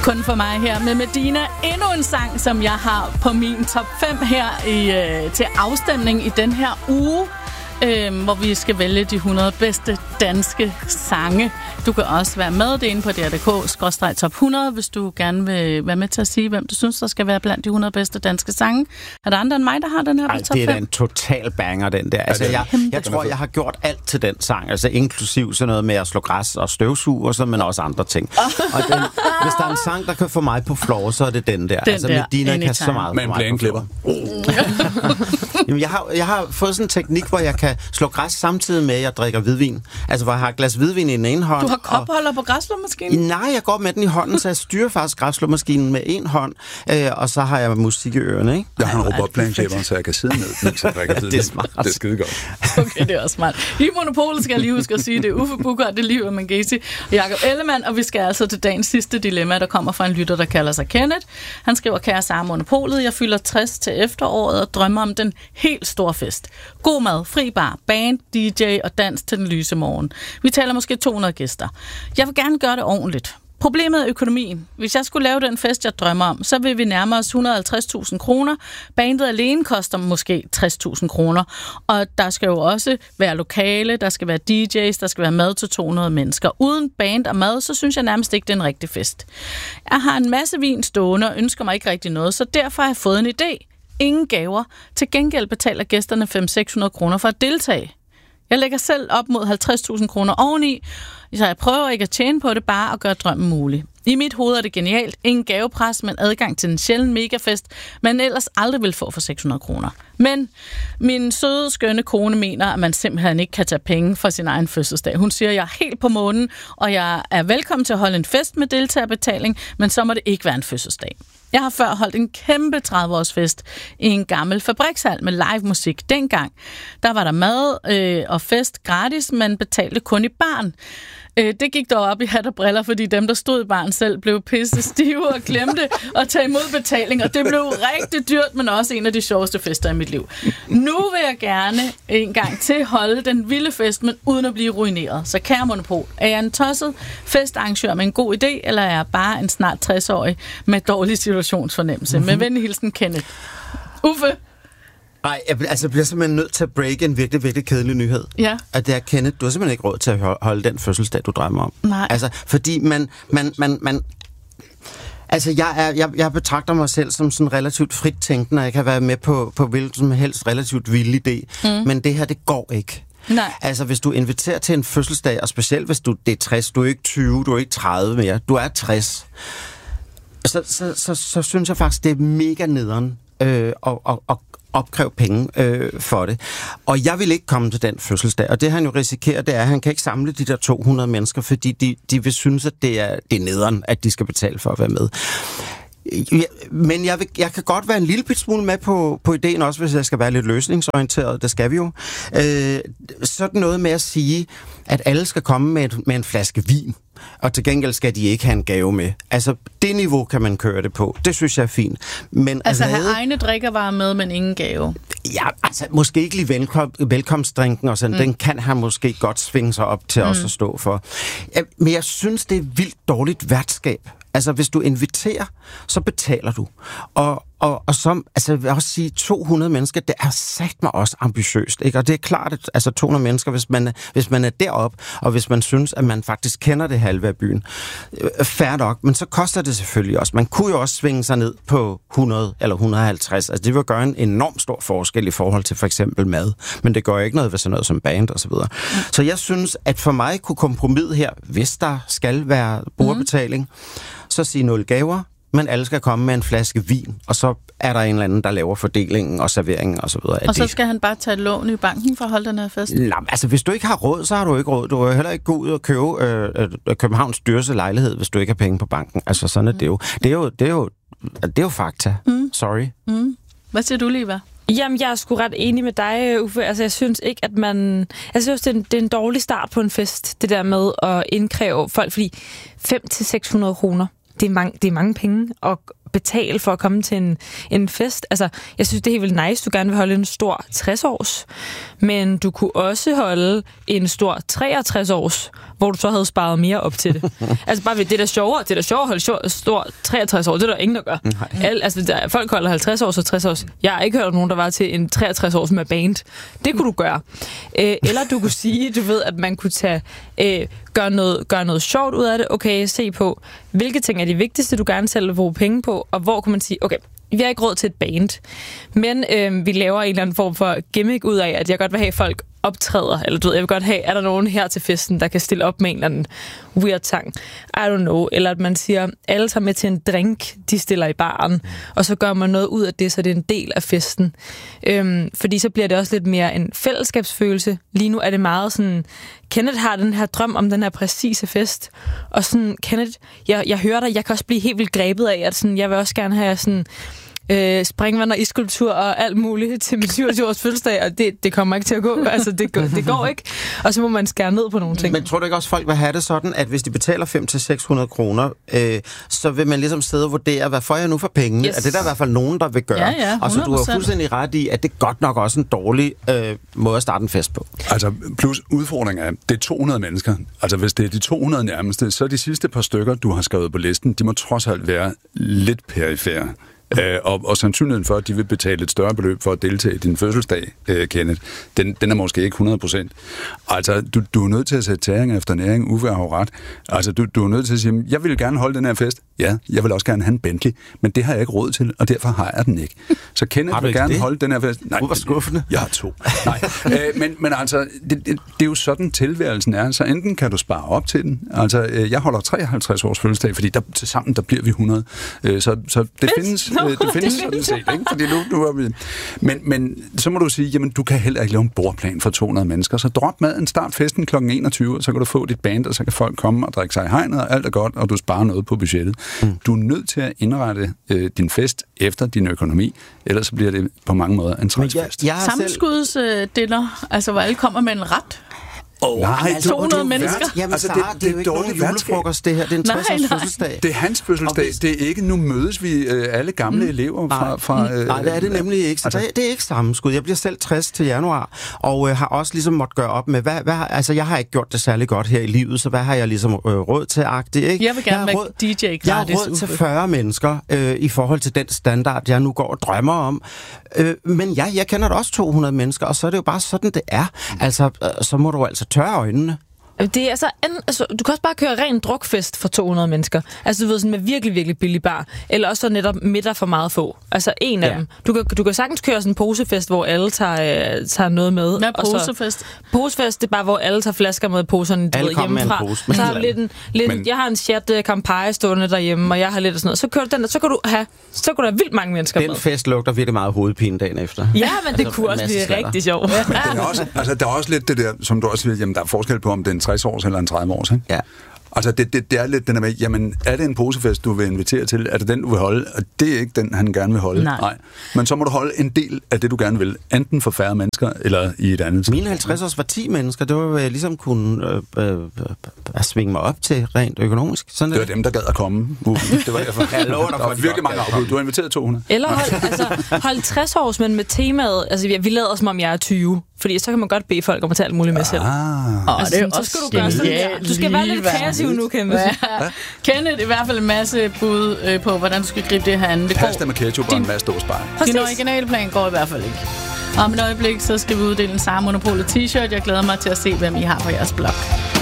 Kun for mig her med Medina. Endnu en sang, som jeg har på min top 5 her til afstemning i den her uge, hvor vi skal vælge de 100 bedste danske sange. Du kan også være med. Det er inde på dr.dk/top 100, hvis du gerne vil være med til at sige, hvem du synes, der skal være blandt de 100 bedste danske sange. Er der andre end mig, der har den her på top 5? Det er da en total banger, den der. Altså, jeg tror, jeg har gjort alt til den sang. Altså inklusiv sådan noget med at slå græs og støvsuge og så, men også andre ting. Og den, hvis der er en sang, der kan få mig på floor, så er det den der. Den altså der, Medina kan så meget. Man bliver en klipper. Jamen, jeg har fået sådan en teknik, hvor jeg kan slå græs samtidig med, at jeg drikker hvidvin. Altså, hvor jeg har et glas hvidvin i den ene hånd. Du har kopholder på græsslåmaskinen? Nej, jeg går med den i hånden, så jeg styrer faktisk græsslåmaskinen med en hånd, og så har jeg musik i ørerne, ikke? Jeg har en robotplanklipper, så jeg kan sidde ned, mens jeg drikker hvidvin. Det er smart. Det er skide godt. Okay, det er også smart. I Monopolet skal jeg lige huske at sige, det er Uffe Bucher, det er Liv og Mangesi og Jakob Ellemann, og vi skal altså til dagens sidste dilemma, der kommer fra en lytter, der kalder sig Kenneth. Han skriver, kære Sara Monopolet, jeg fylder 60 til efteråret og drømmer om den helt store fest. God mad, fri bar, band, DJ og dans til den lyse morgen. Vi taler måske 200 gæster. Jeg vil gerne gøre det ordentligt. Problemet er økonomien. Hvis jeg skulle lave den fest, jeg drømmer om, så vil vi nærme os 150.000 kroner. Bandet alene koster måske 60.000 kroner. Og der skal jo også være lokale, der skal være DJ's, der skal være mad til 200 mennesker. Uden band og mad, så synes jeg nærmest ikke, det er en rigtig fest. Jeg har en masse vin stående og ønsker mig ikke rigtig noget, så derfor har jeg fået en idé. Ingen gaver. Til gengæld betaler gæsterne 500-600 kroner for at deltage. Jeg lægger selv op mod 50.000 kroner oveni, så jeg prøver ikke at tjene på det, bare at gøre drømmen mulig. I mit hoved er det genialt. Ingen gavepres, men adgang til en sjælden megafest, man ellers aldrig vil få for 600 kroner. Men min søde, skønne kone mener, at man simpelthen ikke kan tage penge fra sin egen fødselsdag. Hun siger, at jeg er helt på månen, og jeg er velkommen til at holde en fest med deltagerbetaling, men så må det ikke være en fødselsdag. Jeg har før holdt en kæmpe 30-årsfest i en gammel fabrikshal med live musik. Dengang, der var der mad og fest gratis, men betalte kun i baren. Det gik dog op i hat og briller, fordi dem, der stod i baren selv, blev pisse stive og glemte at tage imod betaling. Og det blev rigtig dyrt, men også en af de sjoveste fester i mit liv. Nu vil jeg gerne en gang til holde den vilde fest, men uden at blive ruineret. Så kære Monopol, er jeg en tosset festarrangør med en god idé, eller er jeg bare en snart 60-årig med dårlig situationsfornemmelse? Med venlig hilsen, Kenneth. Uffe? Nej, altså jeg bliver simpelthen nødt til at breake en virkelig, virkelig kedelig nyhed. Ja. At det er, Kenneth, du har simpelthen ikke råd til at holde den fødselsdag, du drømmer om. Nej. Altså, fordi man altså, jeg betragter mig selv som sådan relativt frit tænkende, og jeg kan være med på hvilken som helst relativt vild idé. Men det her, det går ikke. Nej. Altså, hvis du inviterer til en fødselsdag, og specielt hvis det er 60, du er ikke 20, du er ikke 30 mere, du er 60, så synes jeg faktisk, det er mega nederen og opkræve penge for det. Og jeg vil ikke komme til den fødselsdag, og det han jo risikerer, det er, at han kan ikke samle de der 200 mennesker, fordi de vil synes, at det er nederen, at de skal betale for at være med. Men jeg kan godt være en lille smule med på ideen, også hvis jeg skal være lidt løsningsorienteret, det skal vi jo. Sådan noget med at sige, at alle skal komme med en flaske vin, og til gengæld skal de ikke have en gave med. Altså, det niveau kan man køre det på. Det synes jeg er fint. Men altså have egne drikkevarer med, men ingen gave? Ja, altså måske ikke lige velkomstdrinken og sådan. Den kan han måske godt svinge sig op til også at stå for. Men jeg synes, det er vildt dårligt værtskab. Altså, hvis du inviterer, så betaler du. Og så, altså, jeg vil også sige, 200 mennesker, det er sagt mig også ambitiøst, ikke? Og det er klart, at altså, 200 mennesker, hvis man er deroppe, og hvis man synes, at man faktisk kender det halve af byen, fair nok, men så koster det selvfølgelig også. Man kunne jo også svinge sig ned på 100 eller 150. Altså, det vil gøre en enorm stor forskel i forhold til for eksempel mad, men det gør ikke noget ved sådan noget som band og så videre. Så jeg synes, at for mig kunne kompromis her, hvis der skal være brugerbetaling, så sige 0 gaver, men alle skal komme med en flaske vin, og så er der en eller anden, der laver fordelingen og serveringen og så videre. Og så skal han bare tage et lån i banken for at holde den her fest? Nej, altså hvis du ikke har råd, så har du ikke råd. Du kan heller ikke gå ud og købe Københavns dyreste lejlighed, hvis du ikke har penge på banken. Altså sådan er det jo. Det er jo fakta. Sorry. Hvad siger du, Liva? Jamen, jeg er sgu ret enig med dig, Uffe. Altså, jeg synes ikke, at man... Jeg synes, det er en dårlig start på en fest, det der med at indkræve folk, fordi 500-600 kroner, det er mange penge at betale for at komme til en fest. Altså, jeg synes, det er helt vildt nice, du gerne vil holde en stor 60-års, men du kunne også holde en stor 63-års, hvor du så havde sparet mere op til det. Altså bare ved det der sjovere at holde stor 63 år, det er der ingen, der gør. Folk holder 50 års og 60 års. Jeg har ikke hørt nogen, der var til en 63 års med band. Det kunne du gøre. Eller du kunne sige, du ved, at man kunne gøre noget sjovt ud af det. Okay, se på, hvilke ting er de vigtigste, du gerne selv vil bruge penge på, og hvor kunne man sige, okay, vi har ikke råd til et band, men vi laver en eller anden form for gimmick ud af, at jeg godt vil have folk optræder, eller du ved, jeg vil godt have, er der nogen her til festen, der kan stille op med en eller anden weird sang? I don't know. Eller at man siger, alle tager med til en drink, de stiller i baren, og så gør man noget ud af det, så det er en del af festen. Fordi så bliver det også lidt mere en fællesskabsfølelse. Lige nu er det meget sådan, Kenneth har den her drøm om den her præcise fest, og sådan, Kenneth, jeg hører dig, jeg kan også blive helt vildt grebet af, at sådan, jeg vil også gerne have sådan springvand og iskulptur og alt muligt til min 27-års fødselsdag, og det kommer ikke til at gå. Altså, det går ikke. Og så må man skære ned på nogle ting. Men tror du ikke også, folk vil have det sådan, at hvis de betaler 500-600 kroner, så vil man ligesom sidde og vurdere, hvad får jeg nu for pengene? Yes. Er det der i hvert fald nogen, der vil gøre? Ja, og så du har fuldstændig ret i, at det er godt nok også en dårlig måde at starte en fest på. Altså, plus udfordringen er, det er 200 mennesker. Altså, hvis det er de 200 nærmeste, så de sidste par stykker, du har skrevet på listen, de må trods alt være lidt perifære. Og sandsynligheden for, at de vil betale et større beløb for at deltage i din fødselsdag, Kenneth, den er måske ikke 100%. Altså, du er nødt til at sætte tæring efter næring. Uffe har jo ret. Altså, du er nødt til at sige, jeg vil gerne holde den her fest. Ja, jeg vil også gerne have en Bentley, men det har jeg ikke råd til, og derfor har jeg den ikke. Så Kenneth vil gerne holde den her fest. Nej, hvor skuffende. Jeg har 2. Nej, men altså, det er jo sådan tilværelsen er. Så enten kan du spare op til den. Altså, jeg holder 53 års fødselsdag, fordi sammen der bliver vi 100. Så det findes... Det findes sådan set, ikke? Fordi nu er vi... Men så må du sige, jamen du kan heller ikke lave en bordplan for 200 mennesker, så drop maden, start festen kl. 21, og så kan du få dit band, og så kan folk komme og drikke sig i hegnet, og alt er godt, og du sparer noget på budgettet. Du er nødt til at indrette din fest efter din økonomi, ellers så bliver det på mange måder en træsfest. Sammenskudsdinner, altså hvor alle kommer med en ret. Nej, 200 mennesker. Jamen, altså, det er jo ikke nogen julefrokost, det her. Det er en 60-års fødselsdag. Det er hans fødselsdag. Det er ikke, nu mødes vi alle gamle elever fra... Nej, det er det nemlig ikke. Så det er ikke sammenskud. Jeg bliver selv 60 til januar, og har også ligesom måttet gøre op med, altså jeg har ikke gjort det særlig godt her i livet, så hvad har jeg ligesom råd til-agtigt, ikke? Jeg vil gerne være DJ gratis. Jeg har råd til 40 mennesker i forhold til den standard, jeg nu går og drømmer om. Men jeg kender da også 200 mennesker, og så er det jo bare sådan, det er. Altså, så må du altså tørre øjnene. Det er altså, du kan også bare køre ren drukfest for 200 mennesker. Altså, du ved, sådan med virkelig, virkelig billig bar. Eller også så netop middag for meget få. Altså, en af dem. Du kan sagtens køre sådan en posefest, hvor alle tager noget med. Hvad er posefest? Posefest, det er bare, hvor alle tager flasker med poserne, du ved, hjemmefra. Så har jeg har en chat Campari stående derhjemme, og jeg har lidt og sådan noget. Så kører du den, så kan du have vildt mange mennesker med. Den fest lugter virkelig meget hovedpine dagen efter. Ja, men det kunne også blive rigtig sjovt. Men der er også lidt det der, som du også siger, jamen der er forskel på, om det er en 60 års eller en 30 års, ikke? Ja. Altså, det er lidt den der med, jamen, er det en posefest, du vil invitere til? Er det den, du vil holde? Og det er ikke den, han gerne vil holde. Nej. Men så må du holde en del af det, du gerne vil. Enten for færre mennesker, eller i et andet. Mine 50 års var 10 mennesker. Det var jeg ligesom kunne svinge mig op til rent økonomisk. Sådan det var dem, der gad at komme. Det var derfor. Jeg lover dig, der var virkelig mange afbud. Du har inviteret 200. Eller hold 60 års, men med temaet. Altså, vi lader som om jeg er 20. Fordi så kan man godt bede folk om at tage alt muligt med selv. Altså, det er så skal du gøre sådan der. Du skal være lidt kreativ nu, Kenneth. Ja. Kenneth i hvert fald en masse bud på, hvordan du skal gribe det her andet. Pasta med ketchup og en masse dåsbar. Din originale plan går i hvert fald ikke. Om et øjeblik, så skal vi uddele en Sara Monopolet t-shirt. Jeg glæder mig til at se, hvem I har på jeres blog.